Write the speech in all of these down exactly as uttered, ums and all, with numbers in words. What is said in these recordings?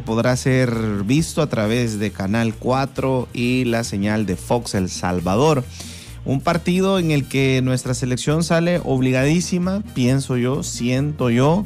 podrá ser visto a través de Canal cuatro y la señal de Fox El Salvador. Un partido en el que nuestra selección sale obligadísima, pienso yo, siento yo,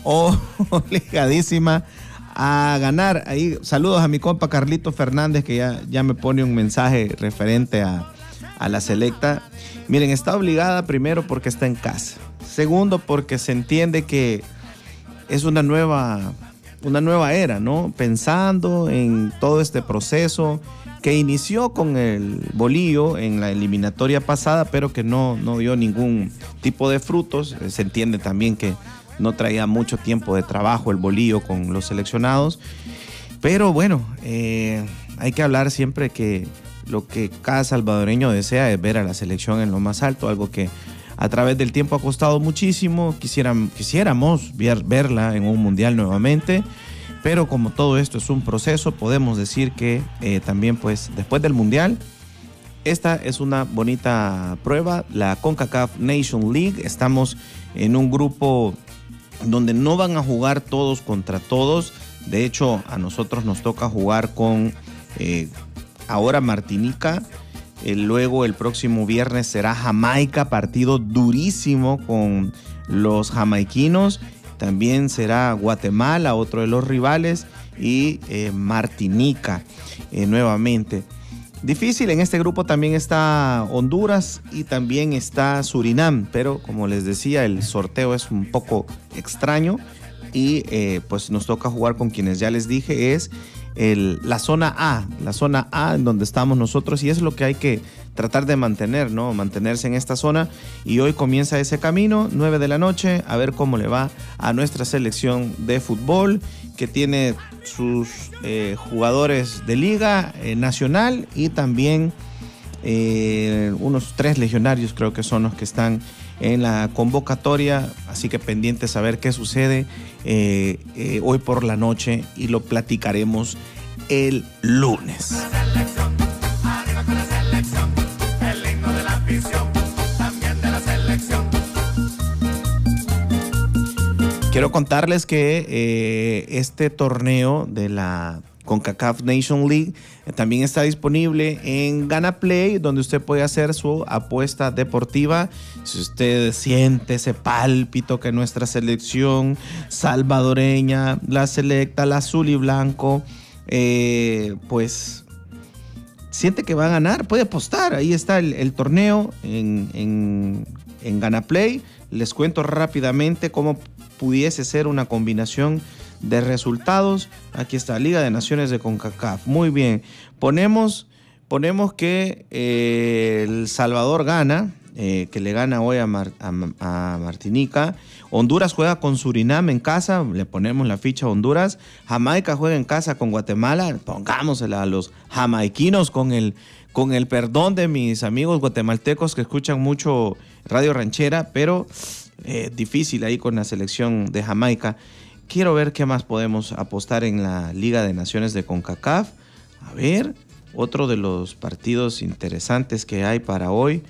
obligadísima a ganar. Ahí, saludos a mi compa Carlito Fernández, que ya, ya me pone un mensaje referente a, a la selecta. Miren, está obligada primero porque está en casa. Segundo, porque se entiende que es una nueva, una nueva era, ¿no? Pensando en todo este proceso que inició con el bolillo en la eliminatoria pasada, pero que no, no dio ningún tipo de frutos. Se entiende también que no traía mucho tiempo de trabajo el bolillo con los seleccionados. Pero bueno, eh, hay que hablar siempre que lo que cada salvadoreño desea es ver a la selección en lo más alto, algo que a través del tiempo ha costado muchísimo. Quisieran, quisiéramos ver, verla en un mundial nuevamente. Pero como todo esto es un proceso, podemos decir que eh, también pues después del Mundial, esta es una bonita prueba, la CONCACAF Nation League. Estamos en un grupo donde no van a jugar todos contra todos. De hecho, a nosotros nos toca jugar con eh, ahora Martinica, eh, luego el próximo viernes será Jamaica, partido durísimo con los jamaiquinos. También será Guatemala, otro de los rivales, y eh, Martinica eh, nuevamente. Difícil, en este grupo también está Honduras y también está Surinam, pero como les decía, el sorteo es un poco extraño y eh, pues nos toca jugar con quienes ya les dije, es el, la zona A, la zona A en donde estamos nosotros, y es lo que hay que tratar de mantener, ¿no? Mantenerse en esta zona, y hoy comienza ese camino, nueve de la noche, a ver cómo le va a nuestra selección de fútbol, que tiene sus eh, jugadores de liga eh, nacional y también eh, unos tres legionarios creo que son los que están en la convocatoria, así que pendientes a ver qué sucede eh, eh, hoy por la noche, y lo platicaremos el lunes. Quiero contarles que eh, este torneo de la CONCACAF Nation League eh, también está disponible en Gana Play, donde usted puede hacer su apuesta deportiva. Si usted siente ese pálpito que nuestra selección salvadoreña, la selecta, la azul y blanco, eh, pues siente que va a ganar, puede apostar. Ahí está el, el torneo en, en, en Gana Play. Les cuento rápidamente cómo pudiese ser una combinación de resultados. Aquí está, Liga de Naciones de CONCACAF. Muy bien, ponemos, ponemos que eh, El Salvador gana, eh, que le gana hoy a, Mar, a, a Martinica. Honduras juega con Surinam en casa, le ponemos la ficha a Honduras. Jamaica juega en casa con Guatemala, pongámosela a los jamaiquinos con el, con el perdón de mis amigos guatemaltecos que escuchan mucho Radio Ranchera, pero eh, difícil ahí con la selección de Jamaica. Quiero ver qué más podemos apostar en la Liga de Naciones de CONCACAF. A ver, otro de los partidos interesantes que hay para hoy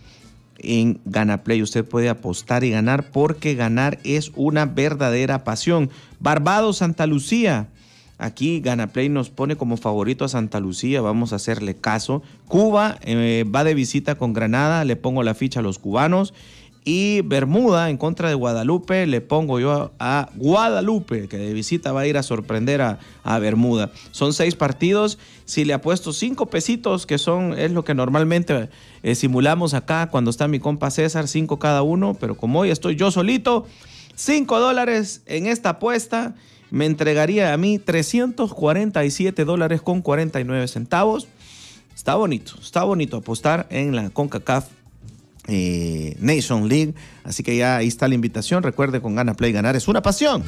en Gana Play. Usted puede apostar y ganar, porque ganar es una verdadera pasión. Barbados, Santa Lucía. Aquí Gana Play nos pone como favorito a Santa Lucía, vamos a hacerle caso. Cuba eh, va de visita con Granada, le pongo la ficha a los cubanos. Y Bermuda en contra de Guadalupe, le pongo yo a, a Guadalupe, que de visita va a ir a sorprender a, a Bermuda. Son seis partidos. Si le apuesto cinco pesitos, que son es lo que normalmente eh, simulamos acá cuando está mi compa César, cinco cada uno, pero como hoy estoy yo solito, cinco dólares en esta apuesta me entregaría a mí trescientos cuarenta y siete dólares con cuarenta y nueve centavos. Está bonito, está bonito apostar en la CONCACAF Eh, Nation League, así que ya ahí está la invitación. Recuerde, con Gana Play ganar es una pasión.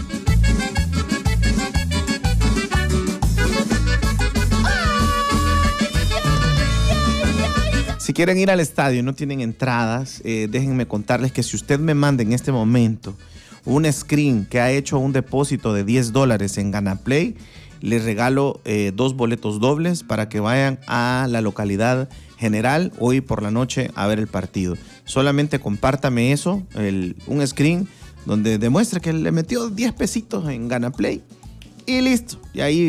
Si quieren ir al estadio y no tienen entradas, eh, déjenme contarles que si usted me manda en este momento un screen que ha hecho un depósito de diez dólares en Gana Play, les regalo eh, dos boletos dobles para que vayan a la localidad general hoy por la noche a ver el partido. Solamente compártame eso, el, un screen donde demuestre que le metió diez pesitos en Gana Play y listo. Y ahí